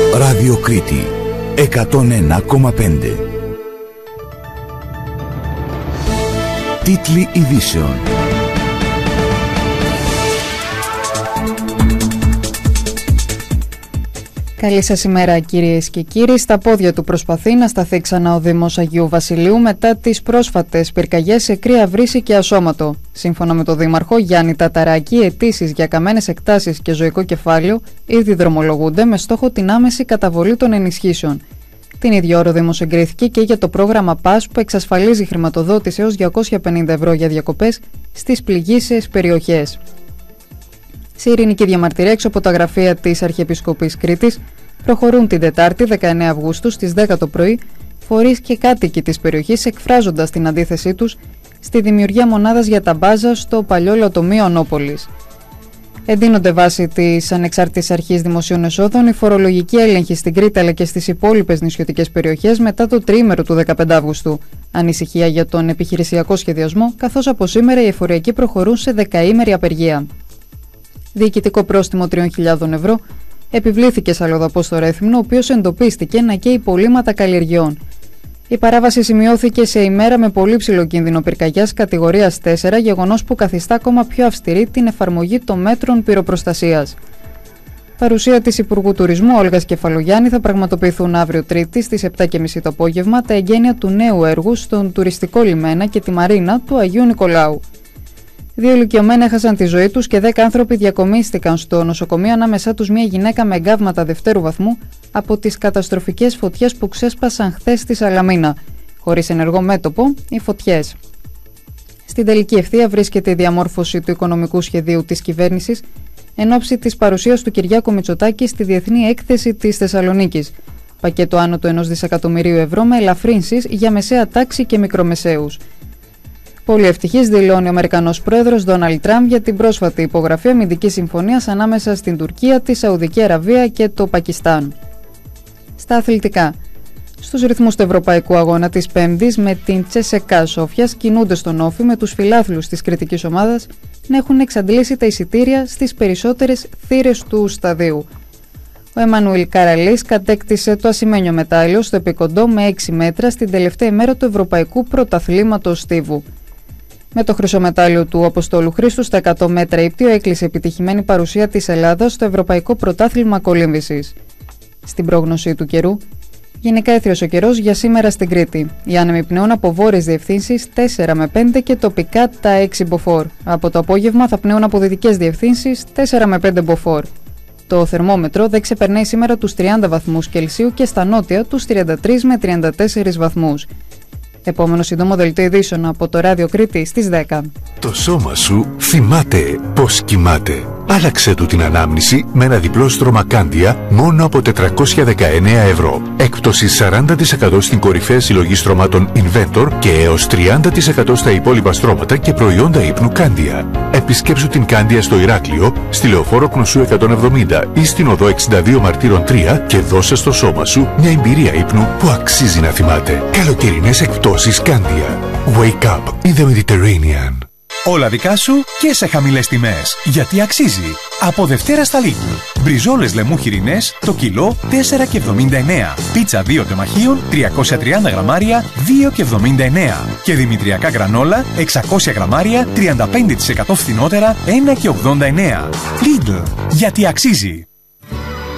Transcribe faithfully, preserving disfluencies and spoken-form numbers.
Ράδιο Κρήτη εκατόν ένα κόμμα πέντε. Τίτλοι ειδήσεων. Καλή σας ημέρα κυρίες και κύριοι. Στα πόδια του προσπαθεί να σταθεί ξανά ο Δήμος Αγίου Βασιλείου μετά τις πρόσφατες πυρκαγιές σε Κρύα Βρύση και Ασώματο. Σύμφωνα με τον Δήμαρχο Γιάννη Ταταράκη, αιτήσεις για καμένες εκτάσεις και ζωικό κεφάλαιο ήδη δρομολογούνται με στόχο την άμεση καταβολή των ενισχύσεων. Την ίδια ώρα ο Δήμος εγκρίθηκε και για το πρόγραμμα ΠΑΣ που εξασφαλίζει χρηματοδότηση έως διακόσια πενήντα ευρώ για διακοπές στις πληγείσες περιοχές. Σε ειρηνική διαμαρτυρία έξω από τα γραφεία της Αρχιεπισκοπής Κρήτης προχωρούν την Τετάρτη δεκαεννέα Αυγούστου στις δέκα το πρωί φορείς και κάτοικοι της περιοχής, εκφράζοντας την αντίθεσή τους στη δημιουργία μονάδας για τα μπάζα στο παλιό λατομείο Ονόπολης. Εντείνονται βάσει της Ανεξάρτητης Αρχής Δημοσίων Εσόδων οι φορολογικοί έλεγχοι στην Κρήτη αλλά και στις υπόλοιπες νησιωτικές περιοχές μετά το τριήμερο του δεκαπέντε Αυγούστου. Ανησυχία για τον επιχειρησιακό σχεδιασμό, καθώς από σήμερα οι εφοριακοί προχωρούν σε δεκαήμερη απεργία. Διοικητικό πρόστιμο τριών χιλιάδων ευρώ επιβλήθηκε σε αλλοδαπό στο Ρέθυμνο, ο οποίος εντοπίστηκε να καίει υπολείμματα καλλιεργειών. Η παράβαση σημειώθηκε σε ημέρα με πολύ ψηλό κίνδυνο πυρκαγιάς κατηγορίας τέσσερα, γεγονός που καθιστά ακόμα πιο αυστηρή την εφαρμογή των μέτρων πυροπροστασίας. Παρουσία της Υπουργού Τουρισμού Όλγας Κεφαλογιάννη θα πραγματοποιηθούν αύριο Τρίτη στις επτά και μισή το απόγευμα τα εγγένεια του νέου έργου στον τουριστικό λιμένα και τη μαρίνα του Αγίου Νικολάου. Δύο ηλικιωμένοι έχασαν τη ζωή τους και δέκα άνθρωποι διακομίστηκαν στο νοσοκομείο, ανάμεσά τους μια γυναίκα με εγκάβματα δευτέρου βαθμού από τις καταστροφικές φωτιές που ξέσπασαν χθες στη Σαλαμίνα. Χωρίς ενεργό μέτωπο, οι φωτιές. Στην τελική ευθεία βρίσκεται η διαμόρφωση του οικονομικού σχεδίου της κυβέρνησης εν ώψη της παρουσίας του Κυριάκου Μητσοτάκη στη Διεθνή Έκθεση της Θεσσαλονίκης. Πακέτο άνω του ενός δισεκατομμυρίου ευρώ με ελαφρύνσεις για μεσαία τάξη και μικρομεσαίους. Πολύ ευτυχής δηλώνει ο Αμερικανός πρόεδρος Ντόναλντ Τραμπ για την πρόσφατη υπογραφή αμυντικής συμφωνίας ανάμεσα στην Τουρκία, τη Σαουδική Αραβία και το Πακιστάν. Στα αθλητικά. Στους ρυθμούς του Ευρωπαϊκού Αγώνα της Πέμπτης με την Τσέσεκα Σόφιας κινούνται στον Όφη με τους φιλάθλους της κρητικής ομάδας να έχουν εξαντλήσει τα εισιτήρια στις περισσότερες θύρες του σταδίου. Ο Εμμανουήλ Καραλής κατέκτησε το ασημένιο μετάλλιο στο επικοντό με έξι μέτρα στην τελευταία ημέρα του Ευρωπαϊκού Πρωταθλήματος Στίβου. Με το χρυσό μετάλλιο του Αποστόλου Χρήστου στα εκατό μέτρα ύπτιο έκλεισε επιτυχημένη παρουσία της Ελλάδας στο Ευρωπαϊκό Πρωτάθλημα Κολύμβησης. Στην πρόγνωση του καιρού, γενικά έθριος ο καιρός για σήμερα στην Κρήτη. Οι άνεμοι πνέουν από βόρειες διευθύνσεις τέσσερα με πέντε και τοπικά τα έξι μποφόρ. Από το απόγευμα θα πνέουν από δυτικές διευθύνσεις τέσσερα με πέντε μποφόρ. Το θερμόμετρο δεν ξεπερνάει σήμερα τους τριάντα βαθμούς Κελσίου και στα νότια τους τριάντα τρεις με τριάντα τέσσερις βαθμούς. Επόμενο σύντομο δελτίο ειδήσεων από το Ράδιο Κρήτη στις δέκα. Το σώμα σου θυμάται πως κοιμάται. Άλλαξε του την ανάμνηση με ένα διπλό στρώμα Κάνδια μόνο από τετρακόσια δεκαεννέα ευρώ. Έκπτωση σαράντα τοις εκατό στην κορυφαία συλλογή στρωμάτων Inventor και έως τριάντα τοις εκατό στα υπόλοιπα στρώματα και προϊόντα ύπνου Κάνδια. Επισκέψου την Κάνδια στο Ηράκλειο, στη Λεωφόρο Κνωσού εκατόν εβδομήντα ή στην οδό εξήντα δύο Μαρτύρων τρία και δώσε στο σώμα σου μια εμπειρία ύπνου που αξίζει να θυμάται. Καλοκαιρινές εκπτώσεις Κάνδια. Wake up in the Mediterranean. Όλα δικά σου και σε χαμηλές τιμές. Γιατί αξίζει. Από Δευτέρα στα Lidl. Μπριζόλες λεμού χοιρινές το κιλό τέσσερα και εβδομήντα εννέα. Πίτσα δύο τεμαχίων τριακόσια τριάντα γραμμάρια δύο και εβδομήντα εννέα. Και δημητριακά γρανόλα εξακόσια γραμμάρια τριάντα πέντε τοις εκατό φθηνότερα ένα και ογδόντα εννέα. Lidl. Γιατί αξίζει.